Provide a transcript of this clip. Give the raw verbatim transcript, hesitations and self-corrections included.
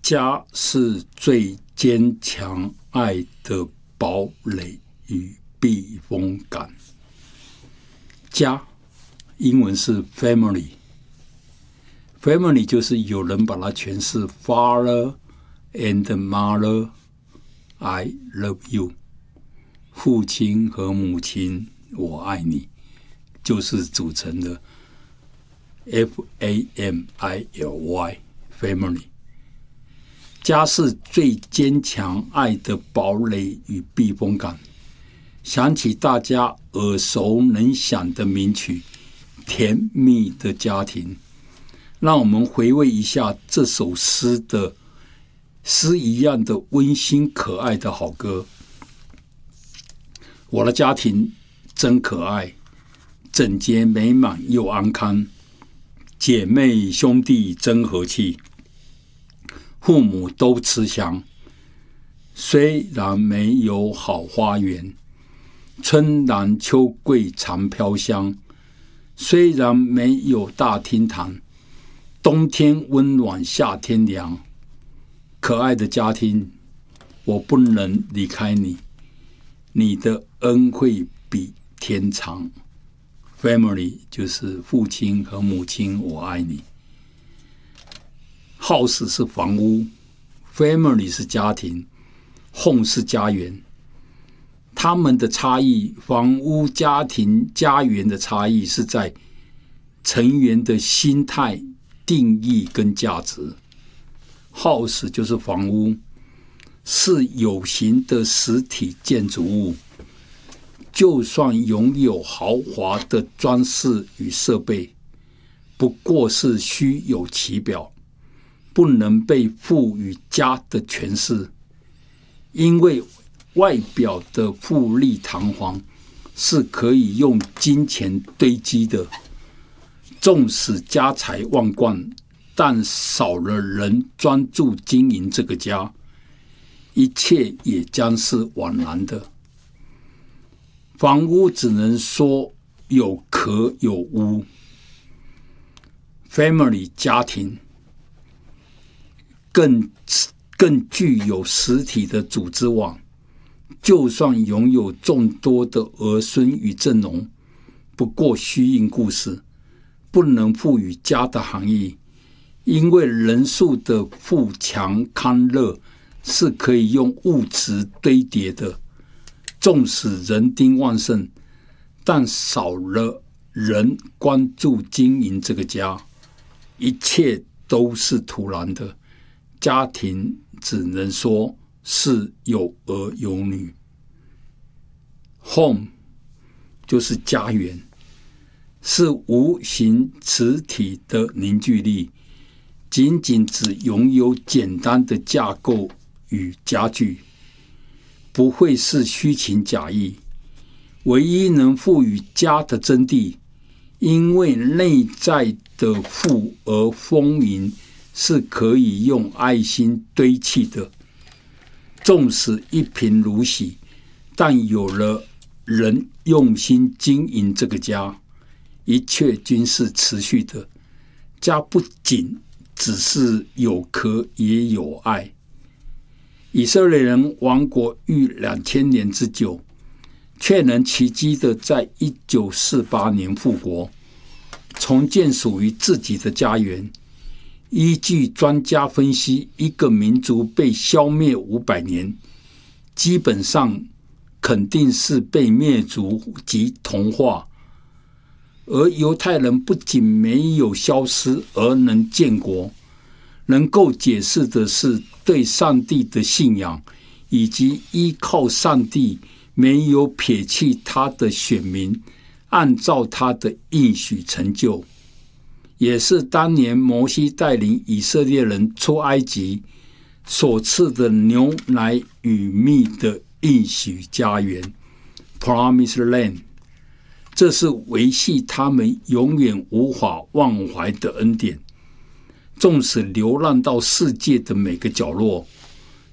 家是最坚强爱的堡垒与避风港。家英文是 family， family 就是有人把它诠释 father and mother I love you， 父亲和母亲我爱你，就是组成的 F A M I L Y family。家是最坚强爱的堡垒与避风港。想起大家耳熟能详的名曲《甜蜜的家庭》，让我们回味一下这首诗的诗一样的温馨可爱的好歌。我的家庭真可爱，整洁美满又安康，姐妹兄弟真和气，父母都慈祥。虽然没有好花园，春兰秋桂常飘香，虽然没有大厅堂，冬天温暖夏天凉。可爱的家庭，我不能离开你，你的恩惠比天长。 Family 就是父亲和母亲我爱你。 House 是房屋， Family 是家庭， Home 是家园。他们的差异，房屋、家庭、家园的差异是在成员的心态、定义跟价值。 House 就是房屋，是有形的实体建筑物，就算拥有豪华的装饰与设备，不过是虚有其表，不能被赋予家的诠释。因为外表的富丽堂皇是可以用金钱堆积的，纵使家财万贯，但少了人专注经营这个家，一切也将是枉然的。房屋只能说有壳有屋。 Family 家庭更更具有实体的组织网，就算拥有众多的儿孙与阵容，不过虚应故事，不能赋予家的含义。因为人数的富强康乐是可以用物质堆叠的，纵使人丁旺盛，但少了人关注经营这个家，一切都是徒然的。家庭只能说是有儿有女。 Home 就是家园，是无形实体的凝聚力，仅仅只拥有简单的架构与家具，不会是虚情假意。唯一能赋予家的真谛，因为内在的富而丰盈是可以用爱心堆砌的。纵使一贫如洗，但有了人用心经营这个家，一切均是持续的。家不仅只是有壳也有爱。以色列人亡国逾两千年之久，却能奇迹的在一九四八年复国，重建属于自己的家园。依据专家分析，一个民族被消灭五百年，基本上肯定是被灭族及同化。而犹太人不仅没有消失，而能建国，能够解释的是对上帝的信仰，以及依靠上帝没有撇弃他的选民，按照他的应许成就。也是当年摩西带领以色列人出埃及所赐的牛奶与蜜的应许家园 Promised Land， 这是维系他们永远无法忘怀的恩典。纵使流浪到世界的每个角落，